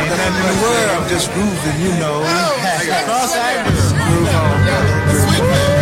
ain't nothing in the world. I'm just grooving, you know. Cross-eyed girl. Groove on, brother. Groove on.